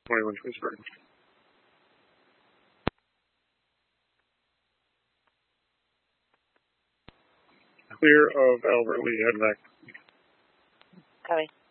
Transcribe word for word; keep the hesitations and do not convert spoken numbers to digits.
twenty-one twenty-seven. Clear of Albert Lee, head back. Copy.